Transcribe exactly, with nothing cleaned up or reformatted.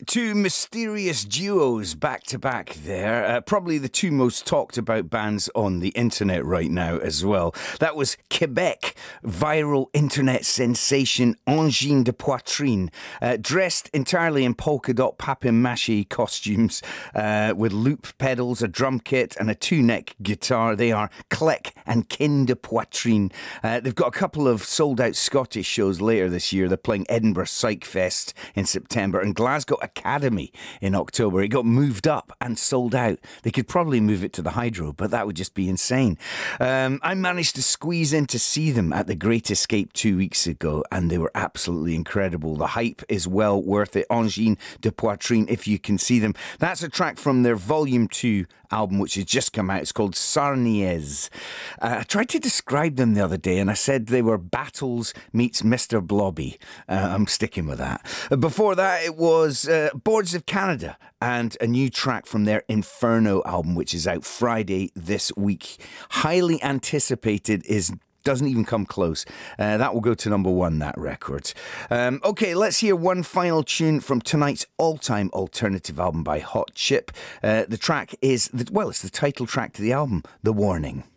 Two mysterious duos back to back there. Uh, probably the two most talked about bands on the internet right now as well. That was Quebec, viral internet sensation Angine de Poitrine, uh, dressed entirely in polka dot papier-mâché costumes uh, with loop pedals, a drum kit and a two-neck guitar. They are Clec and Kin de Poitrine. Uh, they've got a couple of sold-out Scottish shows later this year. They're playing Edinburgh Psych Fest in September and Glasgow Academy in October. It got moved up and sold out. They could probably move it to the Hydro, but that would just be insane. Um, I managed to squeeze in to see them at the Great Escape two weeks ago, and they were absolutely incredible. The hype is well worth it. Angine de Poitrine, if you can see them. That's a track from their Volume two album, which has just come out. It's called Sarniez. Uh, I tried to describe them the other day, and I said they were Battles meets Mister Blobby. Uh, I'm sticking with that. Before that, it was uh, Boards of Canada and a new track from their Inferno album, which is out Friday this week. Highly anticipated, is doesn't even come close. Uh, that will go to number one, that record. Um, okay, let's hear one final tune from tonight's all-time alternative album by Hot Chip. Uh, the track is, the, well, it's the title track to the album, The Warning.